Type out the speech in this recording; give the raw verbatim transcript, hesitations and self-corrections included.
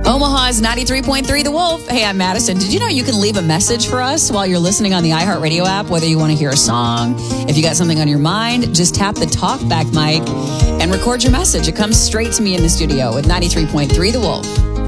Omaha's ninety-three point three The Wolf. Hey, I'm Madison. Did you know you can leave a message for us while you're listening on the iHeartRadio app, whether you want to hear a song, if you got something on your mind, just tap the talkback mic and record your message. It comes straight to me in the studio with ninety-three point three The Wolf.